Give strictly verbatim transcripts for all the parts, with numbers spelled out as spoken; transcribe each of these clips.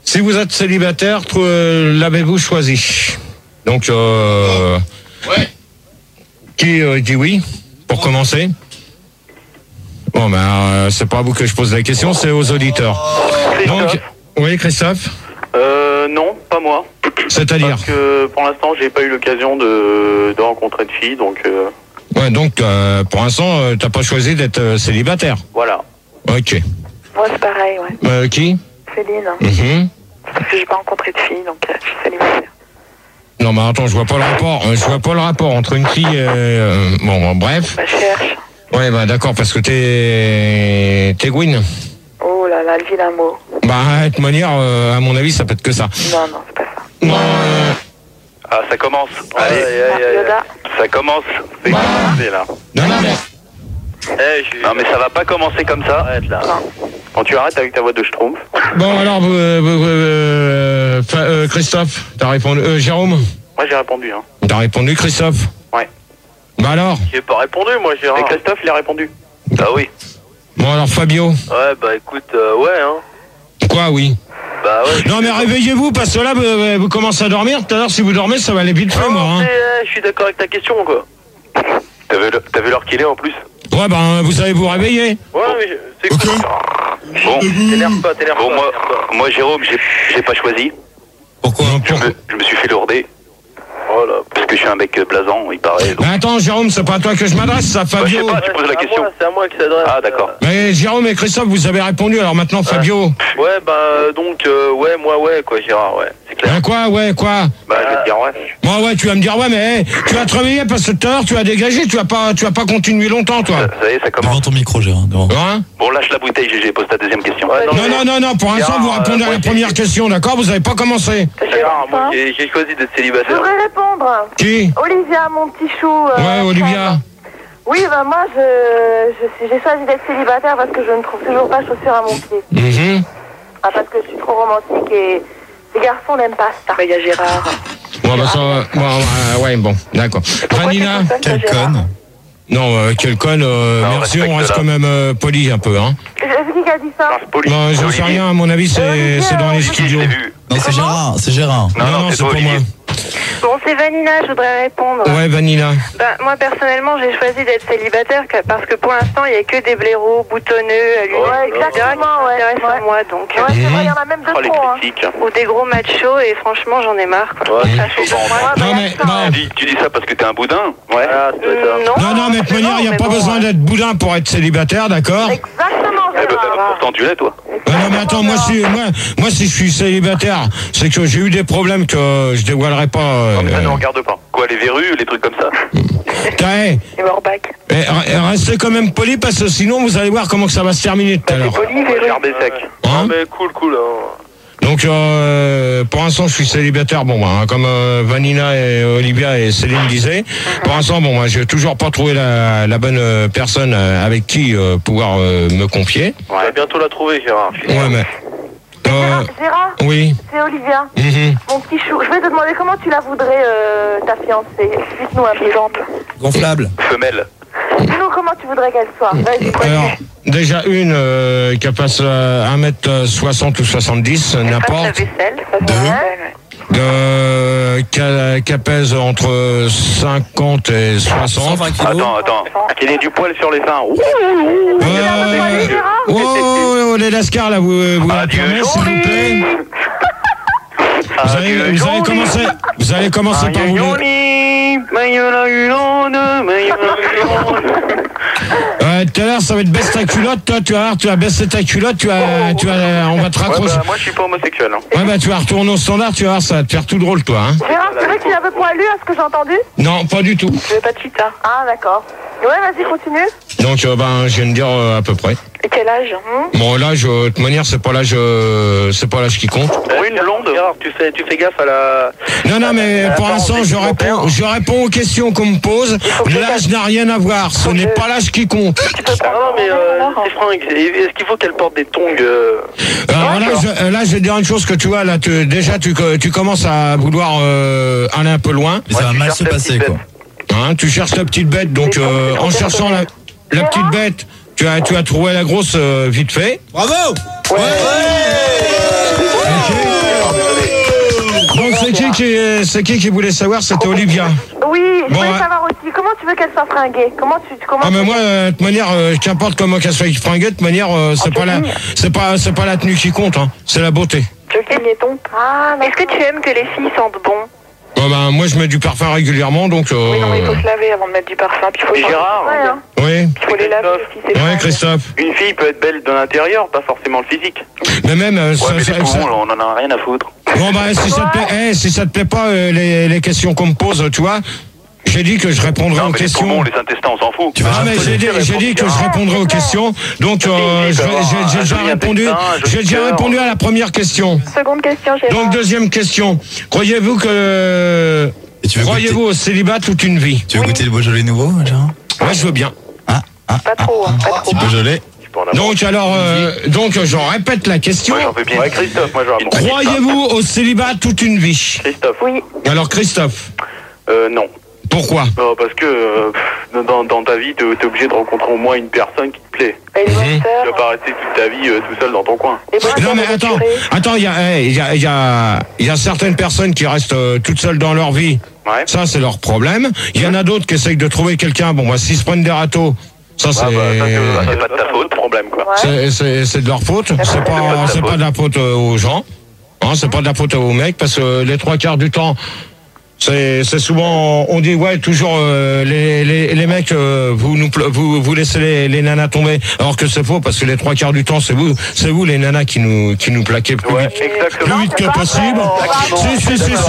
Si vous êtes célibataire, euh, l'avez-vous choisi? Donc, euh, ouais. Qui euh, dit oui, pour commencer? Bon, ben, euh, c'est pas à vous que je pose la question, c'est aux auditeurs. Christophe. Donc, oui, Christophe? Euh, non, pas moi. C'est-à-dire? Parce que pour l'instant, j'ai pas eu l'occasion de, de rencontrer de filles, donc. Euh... Ouais, donc euh, pour l'instant, euh, t'as pas choisi d'être euh, célibataire. Voilà. Ok. Moi, c'est pareil, ouais. Euh, qui? Céline. Mm-hmm. Parce que j'ai pas rencontré de fille, donc euh, je suis célibataire. Non, mais attends, je vois pas le rapport. Euh, je vois pas le rapport entre une fille et... Euh, bon, bon, bref. Bah, je cherche. Ouais, bah d'accord, parce que t'es... T'es Gwyn. Oh là là, le vilain mot. Bah, de toute manière, euh, à mon avis, ça peut être que ça. Non, non, c'est pas ça. Non, euh... Ah, ça commence. Allez, allez, allez, allez. Yoda. Ça commence. C'est commencé, là. Non, non, mais... Eh, je... Non, mais ça va pas commencer comme ça. Arrête, là. Quand tu arrêtes avec ta voix de schtroumpf. Bon, alors, vous, euh, vous, euh, euh, Christophe, t'as répondu... Euh, Jérôme? Moi, j'ai répondu, hein. T'as répondu, Christophe? Ouais. Bah alors? J'ai pas répondu, moi, Gérard. Mais Christophe, il a répondu. Ah oui. Bon, alors, Fabio? Ouais, bah écoute, euh, ouais, hein. Quoi, oui? Bah ouais. Non, mais réveillez-vous, parce que là, vous, vous commencez à dormir. Tout à l'heure, si vous dormez, ça va aller vite fait, moi. Hein. Euh, je suis d'accord avec ta question, quoi. T'as vu, le- t'as vu l'heure qu'il est, en plus? Ouais, ben, vous savez vous réveiller. Ouais, mais c'est cool. Bon, t'énerve pas, t'énerve pas. Bon, moi, moi Jérôme, j'ai j'ai pas choisi. Pourquoi? Je me, je me suis fait lourder. Voilà. Parce que je suis un mec blasant, il paraît. donc- Mais attends, Jérôme, c'est pas à toi que je m'adresse, ça, Bah, je sais Fabio. pas, tu poses la question. C'est à moi qui s'adresse. Ah, d'accord. Mais Jérôme et Christophe, vous avez répondu, alors maintenant, Fabio. Ouais, bah donc, euh, ouais, moi, ouais, quoi, Gérard, ouais. C'est clair. Hein, quoi, ouais, quoi? Bah, je vais te dire ouais. Moi, ouais, tu vas me dire, ouais, mais hey, tu vas te réveiller parce que tout à l'heure, tu vas dégager, tu vas pas, tu vas pas continuer longtemps, toi. Ça, ça y est, ça commence. Devant ton micro, Gérard. Devant. Hein? Bon, lâche la bouteille, G G, pose ta deuxième question. Ouais, Non, non, non, non, pour l'instant, Gérard, vous répondez euh, à la moi, première j'ai- question, d'accord? Vous avez pas commencé. Gérard, moi, j'ai j'ai choisi d'être Je célibataire. voudrais répondre. Qui? Olivia, mon petit chou. euh, Ouais, Olivia. Oui, bah moi, je, je suis- j'ai choisi d'être célibataire parce que je ne trouve toujours pas chaussures à mon pied. Mhm. Ah, parce que je suis trop romantique et les garçons n'aiment pas ça. Bah, il y a Gérard. Bon, bah, ça va. Bon, euh, ouais, bon, d'accord. Vanina? Quelle conne. Non, euh, quel con, euh, Non, on merci, on respecte reste là. quand même euh, poli un peu, hein. C'est qui qui a dit ça? C'est poli. Non, j'en sais Olivier. rien, à mon avis, c'est Olivier, c'est dans les Olivier, Qui, je studios. l'ai vu. Non, c'est Gérard. C'est Gérard. Non, non, c'est c'est toi, pour moi. Olivier. Bon, c'est Vanina, je voudrais répondre. Ouais, Vanilla. Bah, moi, personnellement, j'ai choisi d'être célibataire que- parce que pour l'instant, il n'y a que des blaireaux boutonneux, à lunettes, Ouais, et cetera, qui exactement, s'intéressent ouais. à moi, donc. Ouais, c'est vrai, il y en a même Oh, deux les trop, hein. critiques. Ou des gros machos, et franchement, j'en ai marre, quoi. Ouais, Ça fait faut pour pas en moi. Non, bah, mais, y a ça, non. hein. Tu dis, tu dis ça parce que t'es un boudin? Ouais. Ah, c'est ça. Mm, Non, Non, non, mais de toute manière, il n'y a mais pas bon, besoin ouais. d'être boudin pour être célibataire, d'accord? Exactement, Eh ben, Gérard. pourtant, tu l'es, toi. Ah non, mais attends, moi si, moi, moi, si je suis célibataire, c'est que j'ai eu des problèmes que je dévoilerai pas. euh, Non, mais ça ne regarde pas. Quoi, les verrues, les trucs comme ça? T'as, hey, Et Morbac. eh, re- restez quand même poli parce que sinon vous allez voir comment que ça va se terminer tout à l'heure. Poli, Moi, j'ai rebé sec. Hein? Ah, mais cool, cool, hein. Donc euh, pour l'instant je suis célibataire, bon bah, hein, comme euh, Vanina et Olivia et Céline disaient. Pour l'instant bon moi j'ai toujours pas trouvé la, la bonne euh, personne euh, avec qui euh, pouvoir euh, me confier. On va bientôt la trouver, Gérard. Ouais mais euh, Gérard, Gérard, oui. c'est Olivia, Mhm. mon petit chou. Je vais te demander comment tu la voudrais, euh, ta fiancée. Explique-nous un peu. Exemple. Gonflable. Femelle. Dis-nous comment tu voudrais qu'elle soit. Vas-y, quoi. Alors déjà une euh, qui passe euh, un mètre soixante ou soixante-dix, Fasse la n'importe. vaisselle. Deux. De, qui, qui pèse entre cinquante et cent soixante. vingt kilos. Attends, attends. Qu'il ait du poil sur les seins. Ouh. Euh, oh, oh, oh, les lascars là, vous, vous la Adieu, prenez, s'il vous plaît. Vous allez, Adieu, vous allez joli. commencer, vous allez commencer par vous. Euh, tout à l'heure, ça va être baisse ta culotte, toi, tu vas voir, tu vas baisser ta culotte, tu vas, tu vas, on va te Ouais, raccrocher. bah, moi, je suis pas homosexuel. Hein. Ouais, bah, tu vas retourner au standard, tu vas voir, ça va te faire tout drôle, toi, hein. Gérard, c'est vrai qu'il est un peu poilu, à ce que j'ai entendu? Non, pas du tout. Je veux pas de chita. Ah, d'accord. Ouais, vas-y, continue. Donc, euh, ben, je viens de dire euh, à peu près. Et quel âge hein? Bon, l'âge, euh, de toute manière, c'est pas l'âge, euh, c'est pas l'âge qui compte. Oui, une blonde. Gérard, tu fais, tu fais gaffe à la... Non, non, mais pour Attends, l'instant, c'est je complémentaire. réponds, je réponds aux questions qu'on me pose. L'âge n'a rien à voir. Ce n'est pas l'âge qui compte. Tu peux pas... Non, mais euh, c'est Franck, est-ce qu'il faut qu'elle porte des tongs euh... Alors là, je, là, je vais te dire une chose que tu vois, là, tu, déjà, tu, tu commences à vouloir euh, aller un peu loin. Mais ça va tu mal cherches se la passer, petite quoi. Hein, tu cherches la petite bête, donc euh, en cherchant la, la petite bête, tu as, tu as trouvé la grosse euh, vite fait. Bravo. Ok. qui qui, c'est qui qui voulait savoir? C'était Olivia. Oui, je Bon, voulais ouais. savoir aussi, comment tu veux qu'elle soit fringuée? Comment tu... Comment Ah mais tu- moi, euh, de toute manière, euh, qu'importe comment qu'elle soit fringuée, de toute manière, euh, c'est pas la, c'est pas, c'est pas la tenue qui compte, hein. C'est la beauté. Ah, est-ce que tu aimes que les filles sentent bon? Ouais, ben, moi, je mets du parfum régulièrement, donc. Euh... Oui, non, mais il faut se laver avant de mettre du parfum. Puis il faut Et Gérard, ouais, hein. Oui. Il faut les laver aussi, c'est Ouais, fringues. Christophe. une fille peut être belle de l'intérieur, pas forcément le physique. Mais même, euh, Ouais, ça, mais ça- les ça- poumons, là, on en a rien à foutre. bon bah si ça te plaît, eh, si ça te plaît pas euh, les, les questions qu'on me pose, tu vois, j'ai dit que je répondrai Non, aux mais les questions. poumons, les intestins, on s'en fout. Tu vas Ah mais j'ai dit, j'ai dit que je répondrai aux questions, donc euh, je vais- j'ai j'ai déjà répondu, j'ai déjà répondu à la première question. Seconde question, Gérard. Donc deuxième question, croyez-vous que Et tu veux croyez-vous au célibat toute une vie? Tu veux goûter le Beaujolais nouveau, Gérard? Moi je veux bien. Ah, ah, Pas trop, hein, pas trop. petit Beaujolais. Tu peux en avoir. Donc alors, euh, donc je répète la question. Moi, j'en veux bien. Ouais, Christophe, moi je vais répondre. Croyez-vous au célibat toute une vie? Christophe. Oui. Alors Christophe, Euh, non. pourquoi? Non, parce que euh, pff, dans, dans ta vie, t'es t'es obligé de rencontrer au moins une personne qui te plaît. Et les Mhm. bonnes Tu vas sœurs. pas rester toute ta vie euh, tout seul dans ton coin. Les bonnes Non sœurs mais de attends, curé. attends, il y a, eh, il y a, il y a, il y a certaines personnes qui restent euh, toutes seules dans leur vie. Ouais. Ça c'est leur problème. Il y en a d'autres qui essayent de trouver quelqu'un. Bon, bah, s'ils se prennent des râteaux, ça c'est, Ah, bah, ça, c'est c'est pas de ta faute. problème, quoi. Ouais. c'est, c'est, c'est de leur faute. C'est pas pas, de ta c'est faute. pas de la faute euh, aux gens. Hein, c'est pas de la faute aux mecs parce que les trois quarts du temps. C'est, c'est souvent, on dit ouais toujours euh, les, les, les mecs euh, vous nous pla- vous vous laissez les, les nanas tomber alors que c'est faux parce que les trois quarts du temps c'est vous c'est vous les nanas qui nous qui nous plaquez plus Ouais, vite exactement. plus vite que possible. Si si si si si si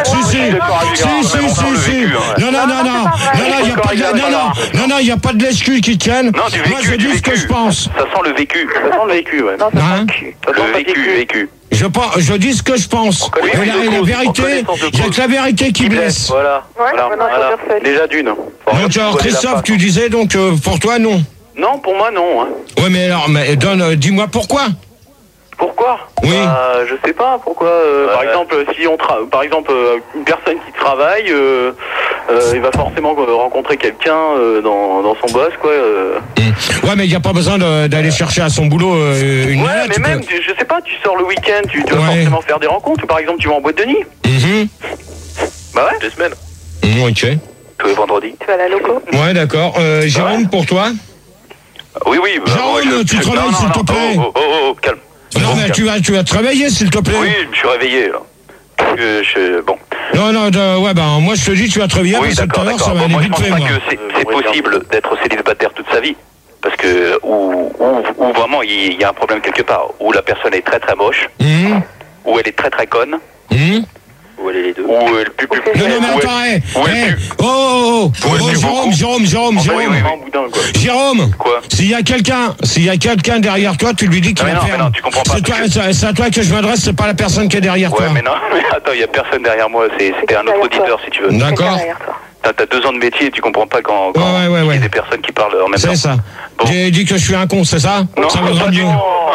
si si si si non non non non non non il y a pas de non non non non il y a pas de l'excuse qui tienne. Non, du Moi vécu, je du dis ce que vécu. je pense. Ça sent le vécu. Ça sent le vécu, ouais. Non, c'est Hein pas le cul. Ça sent Le pas vécu, vécu. Je pense je dis ce que je pense. Oui, Et oui, la, de et la cause, vérité en connaissance de il y a cause. que la vérité qui blesse. Voilà. Ouais, voilà, maintenant, il faut voilà. dire seul. Déjà d'une. Donc alors Christophe tu disais donc euh, pour toi non. Non, pour moi, non. Hein. Ouais mais alors mais donne euh, dis-moi pourquoi. Pourquoi? Oui. Bah, je sais pas pourquoi. euh, Par Ouais. exemple, si on tra... par exemple euh, une personne qui travaille, euh, euh, il va forcément euh, rencontrer quelqu'un euh, dans, dans son boss, quoi. euh. Ouais mais il y a pas besoin de- d'aller chercher à son boulot euh, une Ouais, nana, mais tu même, peux- tu- je sais pas, tu sors le week-end, tu, tu vas Ouais. forcément faire des rencontres. Ou par exemple, tu vas en boîte de nuit. Mhm. Bah ouais. Deux semaines. Mhm, ok. Tous les vendredis. Tu vas à la loco. Ouais d'accord. Euh, Jérôme pour toi? Oui, oui. bah, Jérôme, moi, je- tu je- travailles, non, non, s'il te non, plaît. Oh, oh, oh, oh, calme. Non mais tu vas tu vas travailler s'il te plaît. Oui, je me suis réveillé, là. Parce que je... Bon. Non non de- ouais ben moi je te dis tu vas travailler Oui, parce que tout d'accord, à l'heure ça d'accord. va Bon, aller moi, je vite pense fait pas moi. que c'est Euh, c'est oui, possible d'être célibataire toute sa vie. Parce que, ou, ou, ou vraiment, il y a un problème quelque part. Où la personne est très très moche, Mhm. ou elle est très très conne, Mhm. ou elle est les deux. Ou elle pue plus. Non non mais ou elle- attends hey, ou elle hey. pue. Oh oh oh, Ou elle oh, pue Jérôme beaucoup. Jérôme Jérôme Ah, Jérôme oui, oui, oui. En boudin, quoi. Jérôme. Quoi? S'il y a quelqu'un, s'il y a quelqu'un derrière toi, tu lui dis qu'il Non, mais va non, faire. mais non, tu comprends pas, C'est toi, parce que- c'est c'est à toi que je m'adresse, c'est pas la personne qui est derrière Ouais, toi. mais non, mais attends, il y a personne derrière moi. c'est- C'était un autre derrière auditeur, toi. si tu veux. D'accord. Derrière toi. T'as t'as deux ans de métier et tu comprends pas quand, quand Ouais, ouais, ouais, il y ouais. a des personnes qui parlent en même temps. C'est ça. Bon. J'ai dit que je suis un con, c'est ça? Non, Ça vaudra pas mieux. du tout.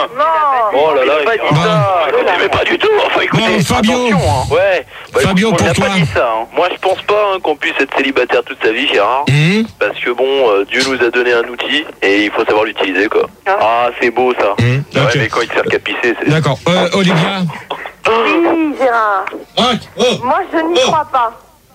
Oh là là, il a pas il- dit ça. Écoutez, mais pas du tout. Enfin, écoutez, Bon, Fabio. attention, hein. Ouais. Bah, Fabio, écoute, pour on n'a toi. pas dit ça. Hein. Moi, je pense pas hein, qu'on puisse être célibataire toute sa vie, Gérard. Mhm. Parce que bon, euh, Dieu nous a donné un outil et il faut savoir l'utiliser, quoi. Ah, c'est beau ça. Mhm. Ouais, Ok. mais quand il sert qu'à pisser, c'est. D'accord. Euh, Olivia. Oui, Gérard. Oh, oh. Moi, je n'y Oh. crois pas.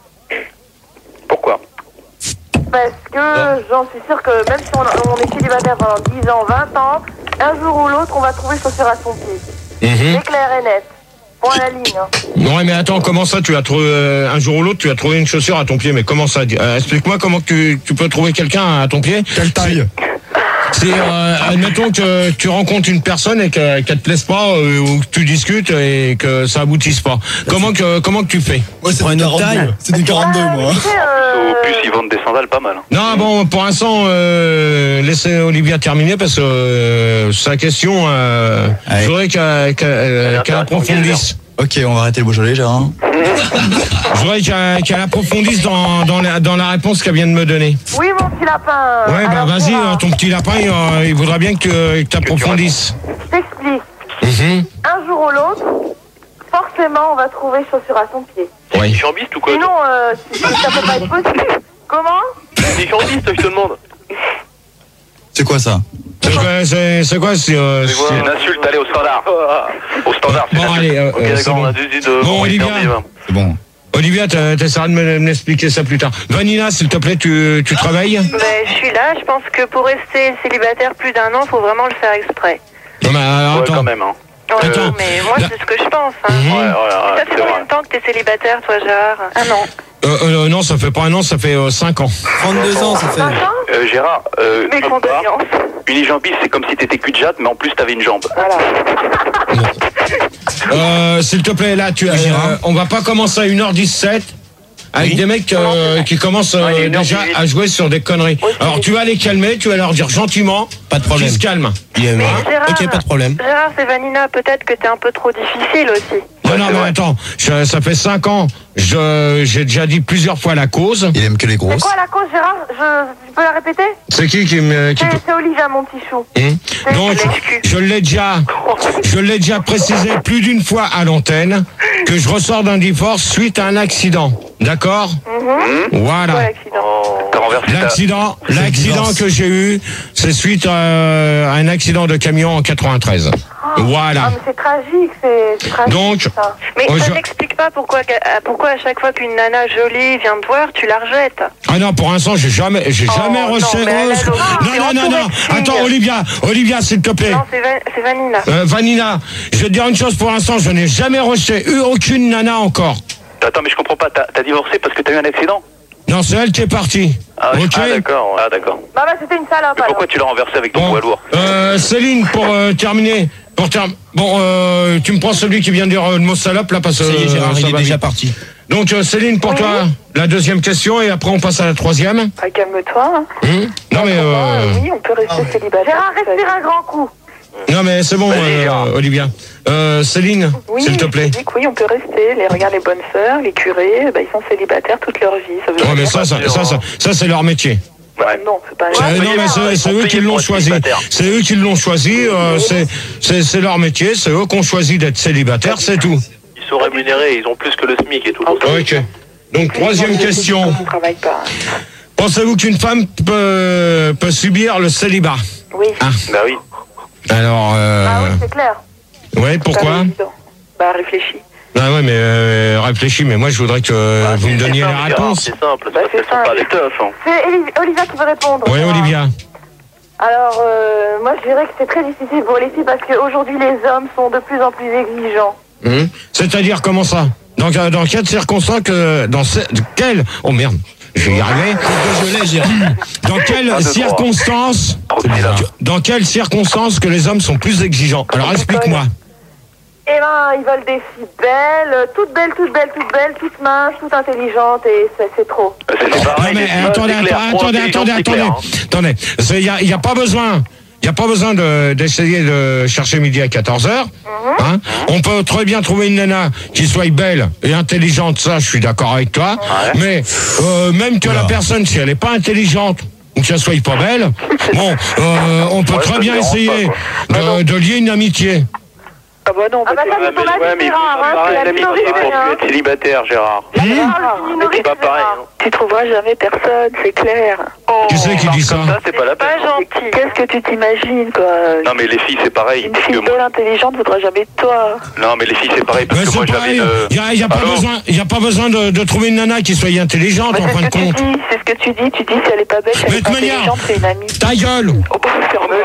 Pourquoi? Parce que j'en suis sûre que même si on, on est célibataire pendant dix ans, vingt ans, un jour ou l'autre, on va trouver chaussure à son pied. Mhm. C'est clair et net. Point à la ligne. Hein. Ouais, mais attends, comment ça, tu as trouvé, euh, un jour ou l'autre, tu as trouvé une chaussure à ton pied, mais comment ça? Euh, explique-moi comment que tu, tu peux trouver quelqu'un à ton pied. Quelle taille? C'est, euh, admettons que tu rencontres une personne et que, qu'elle te plaise pas, euh, ou que tu discutes et que ça aboutisse pas. Comment que, comment que tu fais? Ouais, c'est Pour des une autre quarante-deux. taille. C'est des quarante-deux, Ah, moi. tu sais, euh, Au plus, ils vendent des sandales pas mal. Hein. Non, bon, pour l'instant, euh, laissez Olivia terminer parce que euh, sa question, euh, Allez. je voudrais qu'elle, qu'elle, euh, qu'elle intéressante, approfondisse. Ok, on va arrêter le Beaujolais, Gérard. Je voudrais qu'elle, qu'elle approfondisse dans, dans, la, dans la réponse qu'elle vient de me donner. Oui, mon petit lapin. Ouais, bah Alors, vas-y, Gérard, euh, ton petit lapin, il, euh, il voudrait bien que, que tu approfondisses. Je t'explique. Mhm. Un jour ou l'autre, forcément, on va trouver chaussure à son pied. Ouais. Tu es chambiste ou quoi? Sinon, euh, ça peut pas être possible. Comment? Tu es chambiste, je te demande. C'est quoi ça? C'est quoi, c'est, c'est quoi, c'est, euh, C'est c'est- une insulte, allez au standard. Au standard, c'est Bon, une insulte. allez, euh, Ok, euh, c'est d'accord, bon. on a dit de. Bon, Olivia. C'est bon. Olivia, t'essaieras de me- m'expliquer ça plus tard. Vanina, s'il te plaît, tu, tu travailles? Ben, je suis là, je pense que pour rester célibataire plus d'un an, faut vraiment le faire exprès. Non, mais alors, Ouais, attends. quand même, hein. Ouais, Attends. mais moi, Là- c'est ce que je pense. Hein. Mhm. Ouais, ouais, ouais, Ça fait c'est combien vrai. de temps que t'es célibataire, toi, Gérard? Un an. Euh, euh, non, ça fait pas un an, ça fait euh, cinq ans. trente-deux ans, ça fait. Cinq ans? Euh, Gérard, euh, Mes je peux pas. condoléances. Unijambiste, c'est comme si t'étais cul de jatte, mais en plus t'avais une jambe. Voilà. Euh, s'il te plaît, là, tu, euh, Gérard. on va pas commencer à une heure dix-sept avec Oui. des mecs euh, qui commencent euh, Ouais, il est une heure déjà dix-huit. à jouer sur des conneries. Alors tu vas les calmer, tu vas leur dire gentiment, Pas de problème. qu'ils se calment. Il est- Mais Gérard, Ok, pas de problème. Gérard, c'est Vanina, peut-être que t'es un peu trop difficile aussi. Non, non, c'est mais vrai. attends, je- ça fait cinq ans, je- j'ai déjà dit plusieurs fois la cause. Il aime que les C'est grosses. quoi la cause, Gérard? Je... Tu peux la répéter? C'est qui qui me... Qui... C'est c'est Olivia, mon petit chou. Hum C'est Donc, l'excuse. je l'ai déjà, je l'ai déjà précisé plus d'une fois à l'antenne que je ressors d'un divorce suite à un accident. D'accord? Voilà. Quoi, l'accident? T'as renversé ta... L'accident, le l'accident divorce. que j'ai eu, c'est suite à un accident de camion en quatre-vingt-treize. Ah, Voilà. mais c'est tragique, c'est c'est tragique. Donc, ça. Mais oh, ça je- n'explique pas pourquoi, euh, pourquoi à chaque fois qu'une nana jolie vient te voir, tu la rejettes. Ah non, pour l'instant, j'ai jamais, j'ai Oh, jamais non, reçu. mais elle a le- Non, c'est non, non, non. entouré de Attends, signes. Olivia, Olivia, s'il te plaît. Non, c'est Va- c'est Vanina. Euh, Vanina, je vais te dire une chose pour l'instant, je n'ai jamais rejeté eu aucune nana encore. Attends, mais je comprends pas, t'as t'as divorcé parce que t'as eu un accident? Non, c'est elle qui est partie. Ah, Ok. ah, d'accord, ah d'accord. Bah, bah c'était une salope. Mais alors. pourquoi tu l'as renversé avec ton Bon, poids lourd? euh, Céline, pour euh, terminer, pour term- bon, euh, tu me prends celui qui vient de dire euh, le mot salope là parce que Ça y est, Gérard, euh, ça il est va déjà vite. parti. Donc euh, Céline, pour Oui. toi, la deuxième question et après on passe à la troisième. Ah, calme-toi. Hein. Hum non mais euh, Oui, on peut rester célibataire. Gérard, respire un grand coup. non mais c'est bon, Vas-y, euh, Gérard. Olivia. Euh, Céline, Oui, s'il te plaît. je dis que oui, on peut rester. Les, regarde les bonnes sœurs, les curés, bah, ils sont célibataires toute leur vie. Ça veut Ouais, mais dire- ça, ça, ça, ça, ça, c'est leur métier. Ouais. Non, c'est pas C'est- vrai. non mais c'est c'est eux qui l'ont choisi. C'est eux qui l'ont choisi. euh, c'est c'est c'est leur métier. C'est eux qui ont choisi d'être célibataires. C'est tout. Ils sont rémunérés, ils ont plus que le SMIC et tout. Ok. Donc troisième question. On ne travaille pas. Pensez-vous qu'une femme peut peut subir le célibat? Oui. Ah. Bah oui. Alors, euh, Ah oui, c'est clair. ouais, c'est pas pourquoi? évident. Bah, réfléchis. Ah ouais, mais euh, réfléchis. Mais moi, je voudrais que Bah, vous me c'est donniez simple, la Gérard, réponse. C'est simple, Bah, ça c'est fait pas simple. des teufs. Hein. C'est Eli- Olivia qui veut répondre. Oui, Olivia. Alors, euh, moi, je dirais que c'est très difficile pour les filles parce qu'aujourd'hui, les hommes sont de plus en plus exigeants. Hum. C'est-à-dire comment ça? Donc, euh, dans quelles circonstances que dans ce, quelles oh merde, je vais y arriver. Je l'ai, Gérard. Dans quelles Un, deux, trois. circonstances? Trop de là. Dans quelles circonstances que les hommes sont plus exigeants? Alors explique-moi. Eh ben, ils veulent des filles belles, euh, toutes belles, toutes belles, toutes belles, toutes minces, toutes intelligentes et c'est c'est trop. C'est c'est Non pareil. mais c'est- attendez, c'est clair, attendez, trop attendez, intelligent, attendez, c'est attendez, clair, hein. attendez. Il y a, y a pas besoin, il y a pas besoin de d'essayer de chercher midi à quatorze heures. Hein. On peut très bien trouver une nana qui soit belle et intelligente, ça, je suis d'accord avec toi. Mais euh, même que la personne, si elle est pas intelligente ou qu'elle soit pas belle, bon, euh, on peut Ouais, très ça bien me dérange essayer pas, de, de lier une amitié. Ah bah non, Ah bah bah, ça, c'est- c'est ton avis, Ouais, mais il faut Gérard, pas hein, pareil, c'est la l'amitié minorité, pour hein. plus être célibataire, Gérard. Gérard, Ah, c'est une minorité, C'est pas pareil. Gérard. hein. tu trouveras jamais personne, c'est clair. Qui c'est qui dit ça? Comme ça, c'est pas la Pas peine. gentil. Qu'est-ce que tu t'imagines, quoi? Non, mais les filles, c'est pareil. Une Parce fille que belle, moi... intelligente voudra jamais de toi. Non, mais les filles, c'est pareil. Parce Mais que moi, c'est j'avais pareil, une... il y a, y a pas Allô besoin, il y a pas besoin de, de trouver une nana qui soit intelligente Bah, en c'est fin ce de que tu compte. dis, c'est ce que tu dis. Tu dis si elle est pas belle, si Mais elle est de pas manière- intelligente, c'est une amie. Ta gueule. Oh, bah, ferme-le.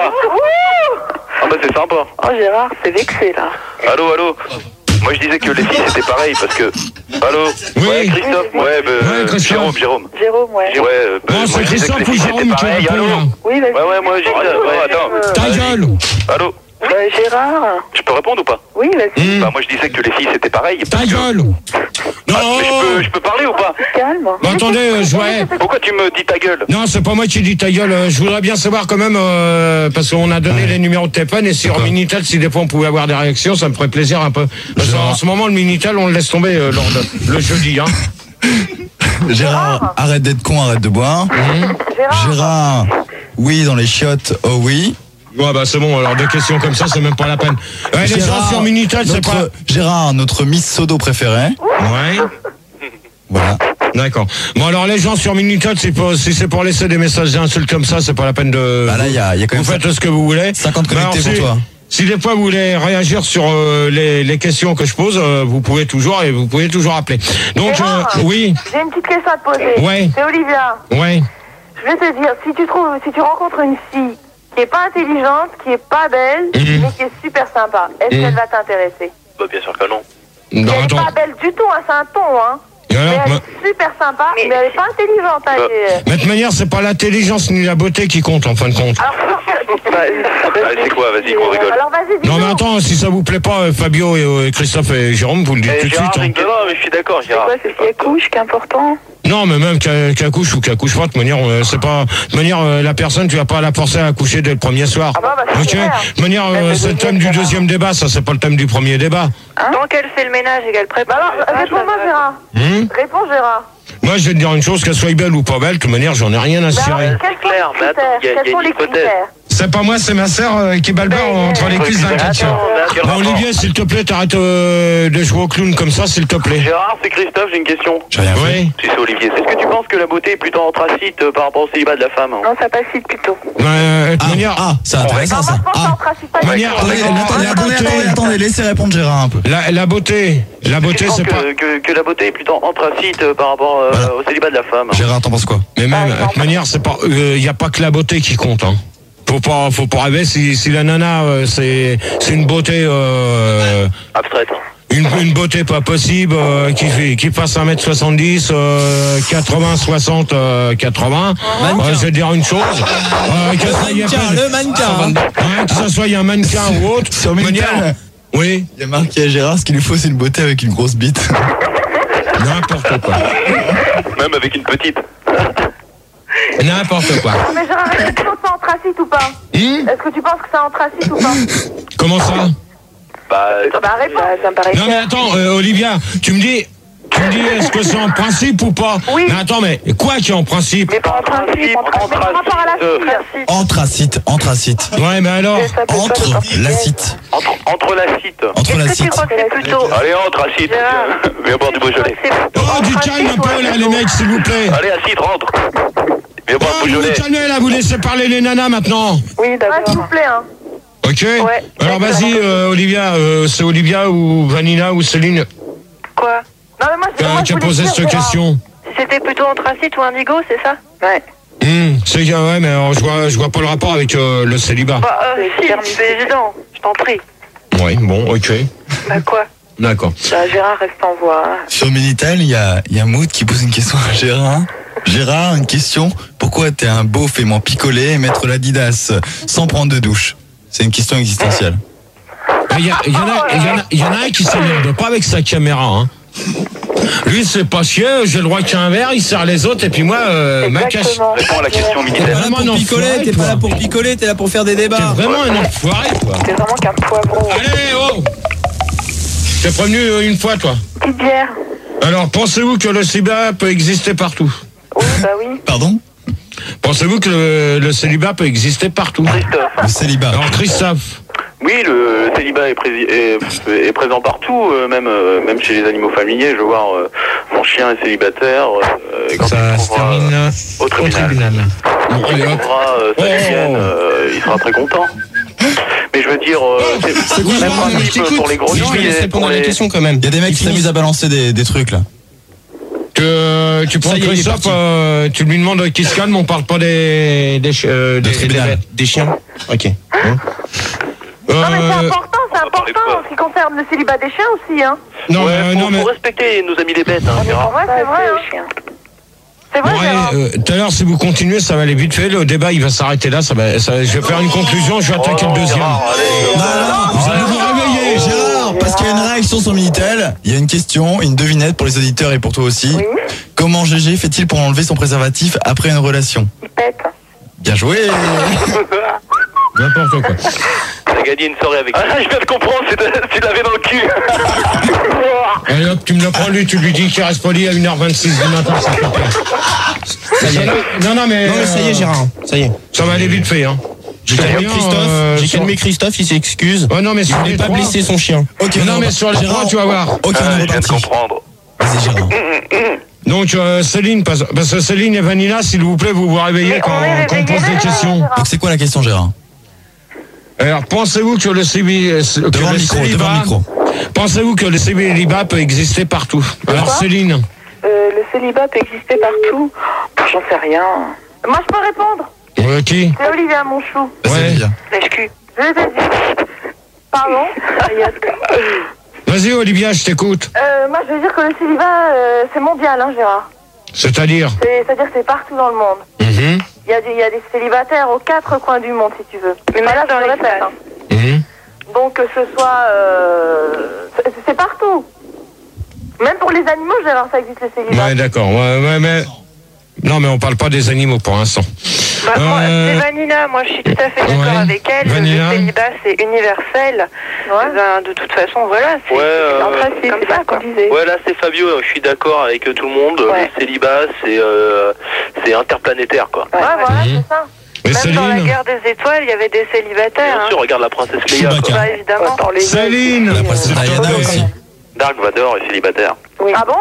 Ah bah, c'est sympa. Oh, Gérard, c'est vexé, là. Allô, allô. Moi, je disais que les filles, c'était pareil. Parce que... Allô. Oui. Ouais, Christophe. Ouais, bah, Ouais, Christophe. Jérôme, Jérôme. Jérôme, ouais. Ouais, euh, bah, Bon, moi, c'est je disais que Christophe les ou filles, Jérôme c'était qui pareil. répond, Allô. là. Oui, vas-y. Ouais, ouais, moi, je dis... Ouais, attends. Ta Vas-y. gueule. Allô. Bah, Gérard. Je peux répondre ou pas? Oui, vas-y. Hum. Bah, moi, je disais que les filles, c'était pareil. Ta parce que- gueule. Non. Ah, mais je peux, je peux parler ou pas? Calme. Bon, attendez, euh, je ouais. Pourquoi tu me dis ta gueule? Non, c'est pas moi qui dis ta gueule. euh, Je voudrais bien savoir quand même, euh, parce qu'on a donné les numéros de téléphone et sur Minitel, si des fois on pouvait avoir des réactions, ça me ferait plaisir un peu. Parce qu'en ce moment, le Minitel, on le laisse tomber euh, lors de, le jeudi. Hein. Gérard, arrête d'être con, arrête de boire. Gérard, Gérard, oui, dans les chiottes, oh oui. Ouais, bah c'est bon, alors des questions comme ça, c'est même pas la peine. Ouais, les gens Gérard, sur Minitel, c'est notre- pas... Gérard, notre Miss Sodo préférée. Ouais, Voilà. d'accord. Bon, alors les gens sur Minitel, c'est pour, si c'est pour laisser des messages d'insultes comme ça, c'est pas la peine de... Bah là, il y a, il y a quand Vous même faites ce que vous voulez. cinquante Mais alors, connectés si- pour toi. si des fois vous voulez réagir sur euh, les, les questions que je pose, euh, vous pouvez toujours et vous pouvez toujours appeler. Donc, Gérard, euh, oui, J'ai une petite question à te poser. Ouais. C'est Olivia. ouais. Je vais te dire, si tu trouves, si tu rencontres une fille qui est pas intelligente, qui est pas belle, Mhm. mais qui est super sympa, est-ce Mhm. qu'elle va t'intéresser? Bah, bien sûr que non. Non, Elle est attends. pas belle du tout, hein, c'est un ton, hein. Et alors, Mais elle ma- est super sympa, mais, elle est pas intelligente. Hein, Bah. elle est- de toute manière, c'est pas l'intelligence ni la beauté qui compte en fin de compte. Alors, Allez, c'est quoi? Vas-y, qu'on rigole. alors vas-y, dis-nous. Non mais attends, si ça vous plaît pas, euh, Fabio et euh, Christophe et Jérôme, vous le dites Eh, tout de Gérard, suite. j'ai une hein. question. Non, mais je suis d'accord, C'est Gérard. quoi, c'est si elle couche, qu'important? Non, mais même qu'elle qu'elle couche ou qu'elle couche pas, de toute manière, euh, c'est pas, de toute manière, euh, la personne, tu vas pas la forcer à coucher dès le premier soir. Ah bah, bah, c'est Ok. clair. De toute manière, euh, c'est le thème du deuxième débat, ça c'est pas le thème du premier débat. Tant qu'elle fait le ménage et qu'elle Bah prépare. alors, réponds-moi, Gérard. Hum Réponds, Gérard. Moi, je vais te dire une chose, qu'elle soit belle ou pas belle, de toute manière, j'en ai rien à Bah, cirer. alors, quels sont clair, les mais attends, critères? il y a- il y a Quels sont une les hypothèse. critères? C'est pas moi, c'est ma sœur euh, qui balbère Mais, entre les cuisses d'un chrétien. Attends, quel Bon, rapport? Olivier, s'il te plaît, t'arrêtes euh, de jouer au clown comme ça, s'il te plaît. Gérard, c'est Christophe, j'ai une question. J'ai rien fait. Oui. Si c'est Olivier, Est-ce que tu penses que la beauté est plutôt anthracite euh, par rapport au célibat de la femme? Non, ça passe vite plutôt. Bah, euh, de toute Ah, manière, ah, c'est intéressant Non, moi, ça. je pense Ah. qu'en principe, pas De du manière, tout. Attendez, la- attendez, la attendez, beauté- attendez, attendez, laissez répondre Gérard un peu. la, la beauté, la beauté, Je pense c'est pas. que, que, que la beauté est plutôt anthracite euh, par rapport euh, Voilà. au célibat de la femme. Gérard, t'en penses quoi? Mais même, Par de exemple. toute manière, c'est pas, il y a pas que la beauté qui compte, hein. Faut pas, faut pas rêver. Si, si la nana, euh, c'est, c'est une beauté, euh, abstraite. une, une beauté pas possible, euh, qui fait, qui passe un mètre soixante-dix, euh, quatre-vingts, soixante, euh, quatre-vingts. Euh, je vais te dire une chose. Euh, que ça y ait pas de- le mannequin. hein. hein, que ce soit il y a un mannequin ou autre. Sur de Minitel. manière- Oui, Il y a marqué à Gérard, ce qu'il lui faut, c'est une beauté avec une grosse bite. n'importe quoi. Même avec une petite. N'importe quoi. Mais Gérard, est-ce que tu penses que c'est anthracite ou pas? Hum Est-ce que tu penses que c'est anthracite ou pas? Comment ça? Bah, Bah, réponds. Bah, ça me paraît Non mais clair. attends, euh, Olivia, tu me dis, tu me dis, est-ce que c'est en principe ou pas? Oui. Mais attends, mais quoi qui est en principe? Mais pas en principe, en Mais par rapport à la euh, fille. Anthracite, anthracite. Ouais, mais alors, Ça peut pas Entre être parti. l'acite. Entre, entre l'acite. Entre Est-ce que tu l'acite. crois que c'est plutôt. allez, entre, acide. Gérard, Viens boire du Beaujolais. oh, du calme un peu là, les mecs, s'il vous plaît. Allez, acide, rentre. Viens boire Oh, du vous vous Beaujolais. calmez là, vous laissez parler les nanas maintenant. Oui, Ouais, s'il d'accord. vous plaît, hein. Ok. Ouais. Alors vas-y, euh, Olivia, euh, c'est Olivia ou Vanina ou Céline Quoi? Non, mais moi, je- euh, moi, qui je a voulais posé dire, cette Gérard. question. C'était plutôt anthracite ou indigo, c'est ça? Ouais. Hum, c'est ouais, mais alors, je vois, je vois pas le rapport avec euh, le célibat. Bah, euh, C'est si, terminé. c'est évident. Je t'en prie. Ouais, bon, ok, Bah, quoi? d'accord. Bah, Gérard reste en voie. hein. Sur Minitel, il y a, il y a Mood qui pose une question à Gérard. Gérard, une question. Pourquoi t'es un beauf aimant picoler et mettre l'Adidas sans prendre de douche? C'est une question existentielle. Il y, a- il y en a, il y en a, il y en a un qui s'énerve pas avec sa caméra. Hein. Lui, c'est pas chier, j'ai le droit qu'il y ait un verre, il sert les autres, et puis moi, euh, ma cache. Exactement. Réponds à la question, T'es Minitel. pas là Vraiment pour un picoler, enfoiré, t'es toi. pas là pour picoler, t'es là pour faire des T'es débats. vraiment un enfoiré, toi. C'est vraiment qu'un poivron. Allez, oh T'es prévenu euh, une fois, toi. Petite bière. Alors, pensez-vous que le célibat peut exister partout? Oui, bah oui. Pardon? Pensez-vous que le, le célibat peut exister partout? Christophe. Le célibat. Alors, Christophe, Oui, le, le célibat est, prési- est, est présent partout, euh, même, euh, même chez les animaux familiers. Je veux voir, euh, mon chien est célibataire. Euh, et quand ça il se trouvera, termine euh, au au tribunal. tribunal. Bon, il allez, hop. trouvera euh, sa Oh. chienne, euh, il sera très content. Mais je veux dire, euh, c'est C'est quoi, même Gérard, je principe t'écoute. pour les gros Non, je chiens laisse et répondre pour à la les... question quand même. Il y a des mecs qui s'amusent à balancer des, des trucs là. Tu, euh, tu prends Ça y est, il est Christophe, parti. euh, tu lui demandes qu'il se calme, on parle pas des, des, chi- euh, des, tribunal. des- Des chiens. Ok. Euh, Non, mais c'est important, c'est on va parler de important quoi en ce qui concerne le célibat des chiens aussi, hein. non, Ouais, mais, faut, non, mais, faut respecter nos amis les bêtes, hein, Mais Gérard. pour moi, c'est vrai, hein. C'est vrai, bon, Gérard. allez, euh, tout à l'heure, si vous continuez, ça va aller vite fait. Le débat, il va s'arrêter là. Ça va, ça, je vais faire une conclusion. Je vais attaquer le deuxième. Gérard, allez, Non, non, Vous allez vous réveiller. Gérard, parce qu'il y a une réaction sur Minitel, il y a une question, une devinette pour les auditeurs et pour toi aussi. Oui. Comment G G fait-il pour enlever son préservatif après une relation? Il pète. Bien joué. N'importe quoi. T'as gagné une soirée avec. Ah, je viens de comprendre, c'est de- tu l'avais dans le cul. Allez hop, tu me le prends lui, tu lui dis qu'il reste poli à une heure vingt-six du matin, ça fait peur. Ça y est. Non, non, mais. Non, mais ça y est, euh, Gérard. Ça y est. Ça va aller vite fait, hein. J'ai Je calmé reviens, Christophe. euh, J'ai sur- calmé Christophe, il s'excuse. Ouais, non, mais Il sur voulait les pas trois. blesser son chien. Ok, Non, on mais est- sur les Gérard, trois, tu vas voir. Ok, Ah, on est je viens de reparti. comprendre. Vas-y Gérard. Donc, euh, Céline, parce, parce que Céline et Vanilla, s'il vous plaît, vous vous réveillez Mais quand, on est quand on réveillés pose des déjà, questions. Gérard. Donc c'est quoi la question Gérard? Alors, pensez-vous que le, cébi- que Devant le le micro, devant célibat, le micro. pensez-vous que le célibat peut exister partout? Alors, Quoi Céline. Euh, le célibat peut exister partout. Pff, J'en sais rien. Moi, je peux répondre. Euh, qui? C'est Olivia Monchou. Bah, c'est Ouais. bien. Lèche-cul. Je l'ai dit. Pardon. Vas-y, Olivia, je t'écoute. Euh, moi, je veux dire que le célibat, euh, c'est mondial, hein, Gérard. C'est-à-dire? C'est- C'est-à-dire que c'est partout dans le monde. Mhm. Il y, a des- il y a des célibataires aux quatre coins du monde, si tu veux. Mais Voilà, même dans je le les répète, salles. hein. Mhm. Donc, que ce soit... Euh, c'est- c'est partout. Même pour les animaux, Gérard, ça existe le célibat. Ouais, d'accord. Ouais, ouais, mais... Non, mais on parle pas des animaux pour l'instant. Bah, moi, Euh, c'est Vanina, moi je suis tout à fait d'accord ouais. avec elle. Vanina. Le célibat c'est universel. Ouais. Ben, de toute façon, voilà, c'est Ouais, c'est euh, en principe comme c'est ça ça, qu'on quoi. disait. Ouais, là c'est Fabio, je suis d'accord avec euh, tout le monde. Ouais. Le célibat, c'est euh, c'est interplanétaire, quoi. Ouais, Ouais, ouais. voilà, Mhm. c'est ça. Mais Même dans la Céline? guerre des étoiles, il y avait des célibataires. Bien Hein. sûr, regarde la princesse Leia, Chewbacca. quoi. Bah, évidemment. Attends, les Céline! La princesse Diana aussi. Dark Vador est célibataire. Oui. Ah bon?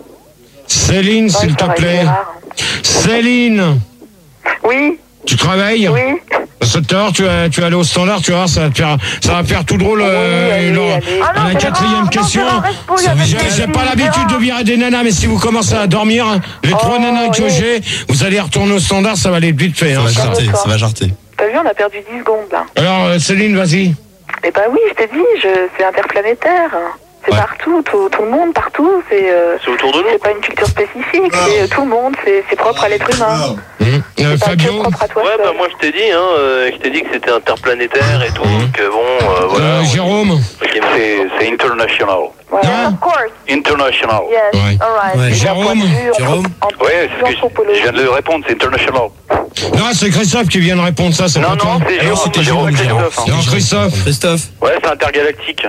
Céline, s'il te pareil, plaît. Gérard. Céline! Oui, Tu travailles? oui. Parce que tout à l'heure, tu es, tu es allé au standard, tu vas voir, ça va te faire, ça va faire tout drôle. euh, allez, Laurent. allez. Ah À la Gérard, quatrième non, question. Gérard, reste pour- il y a Ça des va, J'ai petits- j'ai pas l'habitude de Gérard. virer des nanas, mais si vous commencez à dormir, hein, les trois Oh, nanas que oui. j'ai, vous allez retourner au standard, ça va aller vite fait. Ça Hein, va ça. jarter, ça va jarter. T'as vu, on a perdu dix secondes là. Alors, euh, Céline, vas-y. Eh ben oui, je t'ai dit, je... c'est interplanétaire. C'est Ouais. partout, tout, tout le monde, partout. C'est euh, C'est autour de nous. c'est pas une culture spécifique, c'est euh, tout le monde, c'est c'est propre à l'être humain. Hum. Euh, C'est pas que Fabio, propre à toi Ouais, seul. bah moi je t'ai dit, hein, euh, je t'ai dit que c'était interplanétaire et tout, donc euh, bon, euh, voilà. euh, Jérôme. C'est c'est international. Voilà. Hein Of course. International. Yes. Ouais. All right. Ouais. D'un point Jérôme. de vue Jérôme. anthro- Ouais, c'est ce que je, anthropologique. je viens de le répondre, c'est international. Non, c'est Christophe qui vient de répondre ça, c'est Non, pas toi. non, c'est Alors, Jérôme, c'était c'est Jérôme, Jérôme, Christophe. hein. Non, Christophe. Christophe. Ouais, c'est intergalactique.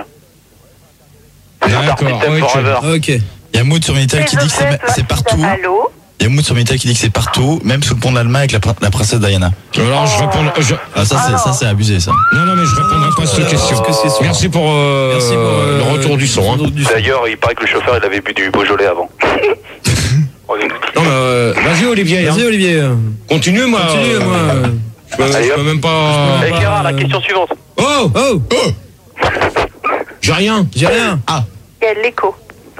D'accord, System ok. Forever. Ok. Il y a Mood sur Minitel qui dit que c'est c'est partout. Allô? Il y a Mood sur Minitel qui dit que c'est partout, même sous le pont de l'Allemagne avec la, prin- la princesse Diana. Alors, je réponds. je- Ah, ça, c'est, ça, c'est abusé, ça. Non, non, mais je répondrai pas à cette Euh, question. parce que c'est sûr. Merci pour, euh, Merci pour euh, le retour du son. Hein. retour du son. D'ailleurs, il paraît que le chauffeur, il avait bu du Beaujolais avant. Non, mais euh, vas-y, Olivier. Hein. Vas-y, Olivier. Continue, moi. Continue, euh, moi. euh. Je peux, Allez, je hop. peux même pas. Eh, Gérard, la question suivante. Oh, Oh, j'ai rien. j'ai rien. Il y a de l'écho.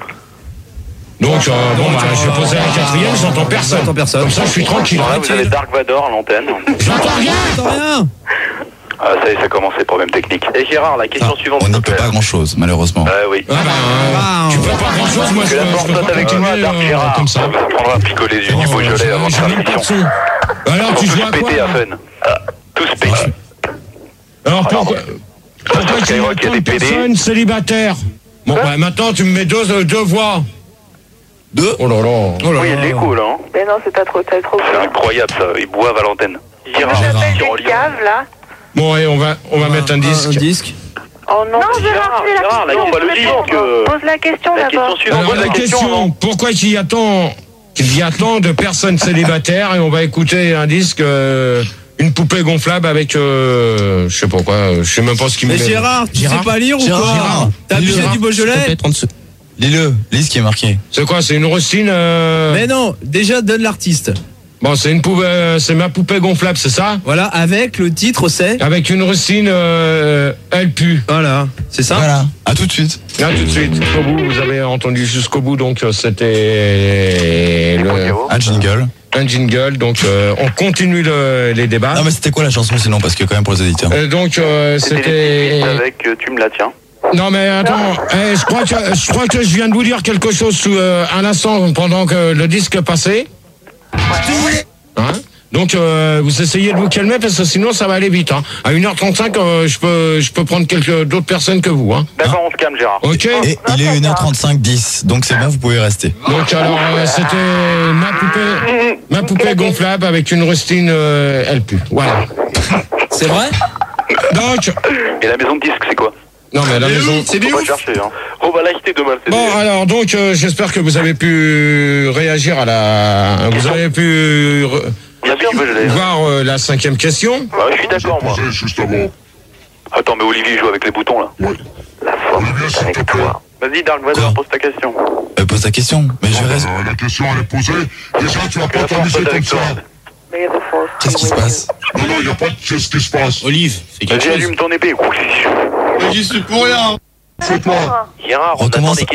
Donc, euh, bon, bah, je vais poser la quatrième, j'entends personne. J'entends personne. Comme ça, je suis tranquille. Là, vous avez Dark Vador à l'antenne. J'entends rien. J'entends rien. Ah, ça y est, ça commence les problèmes techniques. Et Gérard, la question Ah, suivante. on s'il n'y te peut plaît. pas grand chose, malheureusement. Ah oui. Ah, bah, euh, Ah, tu on- peux pas grand chose, moi, je, Que la je porte peux pas soit avec continuer toi, Dark euh, Gérard. comme ça. Ça prendra un picoler du, du Oh, Beaujolais j'ai- avant de j'ai faire même pas de l'émission. son. Alors, tu Tous joues à quoi pétés à fun. Ah, tous pétés. Alors, pourquoi, pourquoi tu Skyrock, mets il y a tant de des P D. personnes célibataires? Bon, bah, maintenant, tu me mets deux, deux voix. Deux Oh là là. Oh là Oui, il y a de là. l'écho, là. hein. Mais non, c'est pas trop, c'est trop. C'est incroyable, ça. Ils boivent à l'antenne. Je Gérard, t'appelle sur des Lyon. caves là. Bon, allez, on va, on va mettre un disque. Un disque. Oh non, Non, mais Gérard, Gérard, c'est la Gérard, là, question. il faut pas le je dire réponds. que... Pose la question La d'abord. question suivante. Alors, Pose la la question question, avant. pourquoi il y a tant, il y a tant de personnes célibataires et on va écouter un disque, euh, une poupée gonflable avec, euh, je sais pas quoi, euh, je sais même pas ce qui me Mais met. Gérard, tu sais pas lire ou Gérard. quoi Gérard. T'as abusé Gérard. du Beaujolais? Lis-le, lis ce qui est marqué. C'est quoi, c'est une rustine, euh... Mais non, déjà donne l'artiste. Bon, c'est une poupée, euh, c'est ma poupée gonflable, c'est ça? Voilà, avec le titre c'est. Avec une rustine, euh, elle pue. Voilà, c'est ça. Voilà, à tout de suite. Là, tout de suite, jusqu'au bout, vous avez entendu jusqu'au bout, donc euh, c'était le, Un jingle. un jingle, donc euh, on continue le- les débats. Non, mais c'était quoi la chanson sinon? Parce que quand même pour les auditeurs. Euh, donc euh, C'était c'était. les avec euh, Tu me la tiens. Non mais attends, eh, je crois que je crois que je viens de vous dire quelque chose sous, euh, un instant pendant que le disque passait. Hein? Donc euh, vous essayez de vous calmer parce que sinon ça va aller vite. Hein. À une heure trente-cinq, euh, je peux je peux prendre quelques d'autres personnes que vous. Hein. D'accord, on se calme, Gérard. Ok. Et il est une heure trente-cinq dix, donc c'est bon, vous pouvez rester. Donc alors euh, c'était ma poupée ma poupée gonflable avec une rustine euh, elle pue. Voilà. C'est vrai? Donc Et la maison de disque, c'est quoi? non mais à la maison. C'est Faut pas chercher, hein. On va l'acheter demain, le C D. Bon alors donc euh, j'espère que vous avez pu réagir à la vous avez pu re- Bien sûr, je l'ai. voir euh, la cinquième question. Bah, je suis d'accord, moi. Attends, mais Olivier joue avec les boutons, là. La force est avec toi. Vas-y, Dark Vador, Quoi pose ta question. Euh, pose ta question. Mais je reste. Euh, la question elle est posée. Déjà, tu vas Que pas la force t'amuser est comme avec ça. toi. May the force Qu'est-ce qui se be with passe? Non, non, y a pas de qu'est-ce qui se passe. Olive, fais quelque Vas-y, chose. allume ton épée. Mais j'y suis pour rien. C'est toi. Gérard, on Recommence. attend des